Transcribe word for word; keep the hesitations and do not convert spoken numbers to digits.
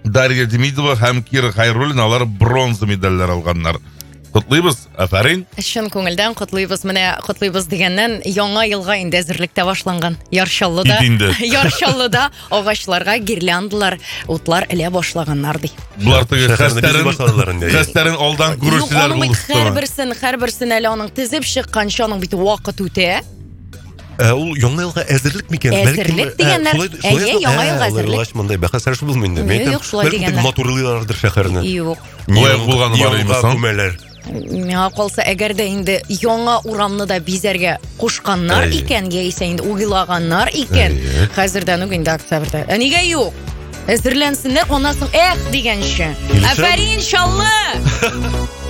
Дарья Демидова һәм Кира Хайруллин алар бронза медальләр алганнар. Котлыйбыз, афарин. Шын күңелдән котлыйбыз. Менә котлыйбыз дигәннән яңа елга инде әзерлектә башланган. Яршаллыда, Яршаллыда агачларга гирляндалар, утлар элә башлаганнар ди. Булар теге хәстәрен, хәстәрен алдан күрүчеләр булды. Һәрберсен, һәрберсен әле аның тезеп чыкканча аның бит вакыт үтә. Ул яңа елга әзерлек микән? Әзерлек дигәннәр. Әйе, яңа елга әзерлек. Мондай бәхәсләр булмый инде. Юк, шулай дигәннәр. Матурлыйлардыр шәһәрне. Юк. Болай булганы бар имасан. Миңа калса, әгәр дә инде яңа урамны да бизәргә кушканнар икән, яисә инде уйлаганнар икән, хәзердән үк инде октябрьдә. Ә нигә юк? Әзерләнсеннәр, аннан соң эх дигәнчә. Афарин, иншалла.